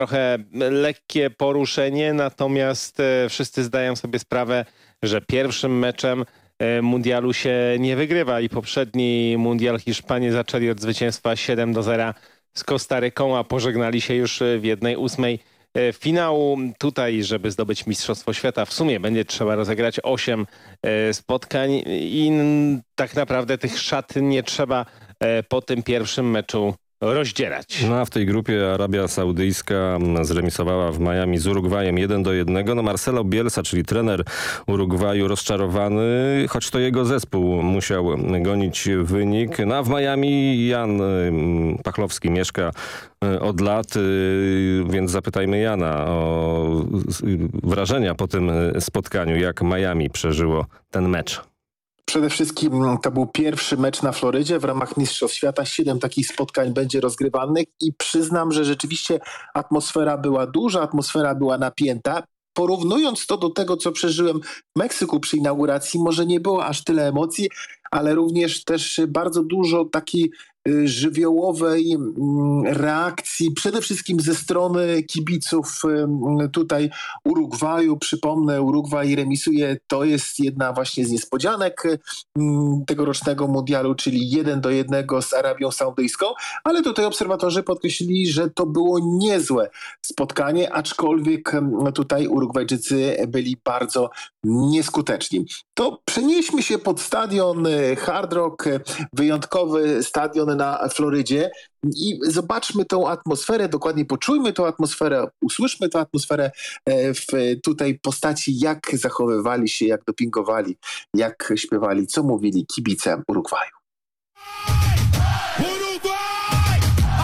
trochę lekkie poruszenie, natomiast wszyscy zdają sobie sprawę, że pierwszym meczem mundialu się nie wygrywa i poprzedni mundial Hiszpanie zaczęli od zwycięstwa 7-0 z Kostaryką, a pożegnali się już w 1/8 finału. Tutaj, żeby zdobyć Mistrzostwo Świata, w sumie będzie trzeba rozegrać 8 spotkań i tak naprawdę tych szat nie trzeba po tym pierwszym meczu rozdzierać. No a w tej grupie Arabia Saudyjska zremisowała w Miami z Urugwajem 1-1. No Marcelo Bielsa, czyli trener Urugwaju, rozczarowany, choć to jego zespół musiał gonić wynik. No a w Miami Jan Pachlowski mieszka od lat, więc zapytajmy Jana o wrażenia po tym spotkaniu, jak Miami przeżyło ten mecz. Przede wszystkim to był pierwszy mecz na Florydzie w ramach Mistrzostw Świata. 7 takich spotkań będzie rozgrywanych i przyznam, że rzeczywiście atmosfera była duża, atmosfera była napięta. Porównując to do tego, co przeżyłem w Meksyku przy inauguracji, może nie było aż tyle emocji, ale również też bardzo dużo takiej żywiołowej reakcji, przede wszystkim ze strony kibiców tutaj Urugwaju. Przypomnę, Urugwaj remisuje, to jest jedna właśnie z niespodzianek tegorocznego mundialu, czyli 1-1 z Arabią Saudyjską, ale tutaj obserwatorzy podkreślili, że to było niezłe spotkanie, aczkolwiek tutaj Urugwajczycy byli bardzo nieskuteczni. To przenieśmy się pod stadion Hard Rock, wyjątkowy stadion na Florydzie i zobaczmy tą atmosferę, dokładnie poczujmy tą atmosferę, usłyszmy tę atmosferę w tutaj postaci, jak zachowywali się, jak dopingowali, jak śpiewali, co mówili kibice Urugwaju.